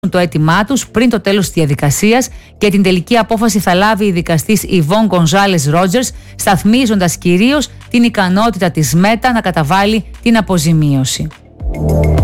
το αίτημά τους πριν το τέλος της διαδικασίας και την τελική απόφαση θα λάβει η δικαστής Ιβόν Γκονζάλες Ρότζερς, σταθμίζοντας κυρίως την ικανότητα της ΜΕΤΑ να καταβάλει την αποζημίωση.